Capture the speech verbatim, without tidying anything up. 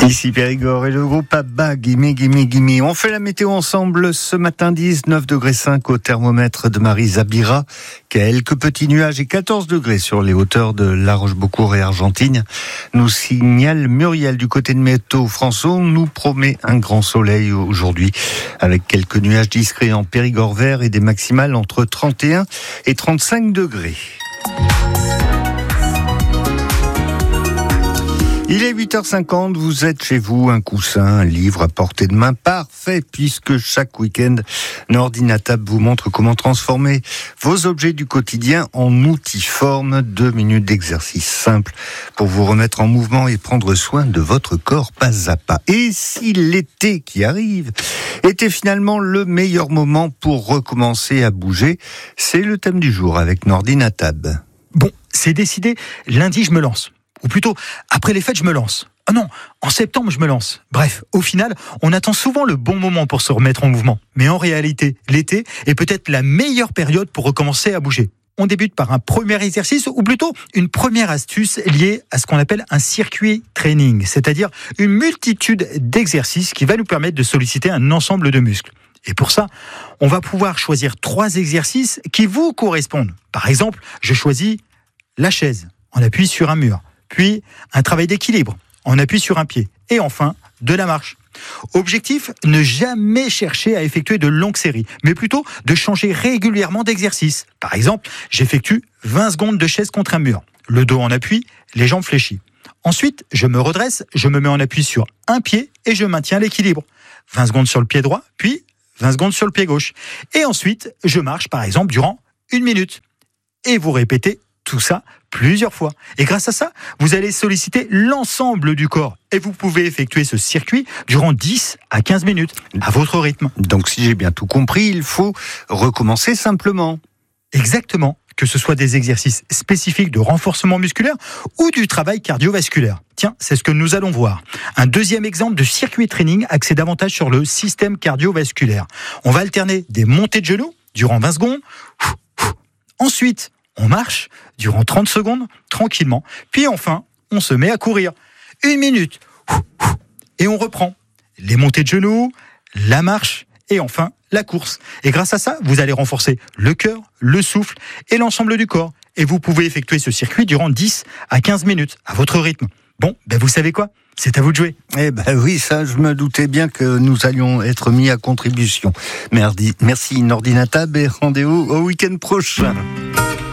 Ici Périgord et le groupe Abba, gimme, gimme, gimme. On fait la météo ensemble ce matin, dix-neuf degrés cinq au thermomètre de Marie-Zabira. Quelques petits nuages et quatorze degrés sur les hauteurs de La Roche-Beaucourt et Argentine. Nous signale Muriel du côté de Météo François, nous promet un grand soleil aujourd'hui avec quelques nuages discrets en Périgord vert et des maximales entre trente et un et trente-cinq degrés. Il est huit heures cinquante, vous êtes chez vous, un coussin, un livre à portée de main, parfait, puisque chaque week-end, Nordinatab vous montre comment transformer vos objets du quotidien en outils forme. Deux minutes d'exercice simple pour vous remettre en mouvement et prendre soin de votre corps pas à pas. Et si l'été qui arrive était finalement le meilleur moment pour recommencer à bouger, c'est le thème du jour avec Nordinatab. Bon, c'est décidé, lundi je me lance. Ou plutôt, après les fêtes, je me lance. Ah non, en septembre, je me lance. Bref, au final, on attend souvent le bon moment pour se remettre en mouvement. Mais en réalité, l'été est peut-être la meilleure période pour recommencer à bouger. On débute par un premier exercice, ou plutôt une première astuce liée à ce qu'on appelle un circuit training, c'est-à-dire une multitude d'exercices qui va nous permettre de solliciter un ensemble de muscles. Et pour ça, on va pouvoir choisir trois exercices qui vous correspondent. Par exemple, je choisis la chaise, on appuie sur un mur. Puis un travail d'équilibre, on appuie sur un pied. Et enfin, de la marche. Objectif, ne jamais chercher à effectuer de longues séries, mais plutôt de changer régulièrement d'exercice. Par exemple, j'effectue vingt secondes de chaise contre un mur. Le dos en appui, les jambes fléchies. Ensuite, je me redresse, je me mets en appui sur un pied et je maintiens l'équilibre. vingt secondes sur le pied droit, puis vingt secondes sur le pied gauche. Et ensuite, je marche par exemple durant une minute. Et vous répétez tout ça plusieurs fois. Et grâce à ça, vous allez solliciter l'ensemble du corps. Et vous pouvez effectuer ce circuit durant dix à quinze minutes, à votre rythme. Donc si j'ai bien tout compris, il faut recommencer simplement. Exactement. Que ce soit des exercices spécifiques de renforcement musculaire ou du travail cardiovasculaire. Tiens, c'est ce que nous allons voir. Un deuxième exemple de circuit training axé davantage sur le système cardiovasculaire. On va alterner des montées de genoux durant vingt secondes. Ensuite, on marche durant trente secondes, tranquillement. Puis enfin, on se met à courir. Une minute. Et on reprend. Les montées de genoux, la marche et enfin la course. Et grâce à ça, vous allez renforcer le cœur, le souffle et l'ensemble du corps. Et vous pouvez effectuer ce circuit durant dix à quinze minutes, à votre rythme. Bon, ben vous savez quoi ? C'est à vous de jouer. Eh ben oui, ça, je me doutais bien que nous allions être mis à contribution. Merci, merci Nordinatab et rendez-vous au week-end prochain.